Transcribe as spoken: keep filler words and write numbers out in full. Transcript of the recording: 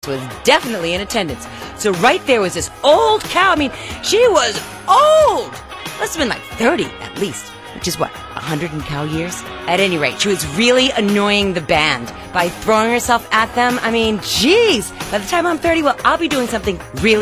was definitely in attendance. So right there was this old cow. I mean, she was old. Must have been like thirty at least, which is what, one hundred in cow years? At any rate, she was really annoying the band by throwing herself at them. I mean, geez, by the time I'm thirty, well, I'll be doing something really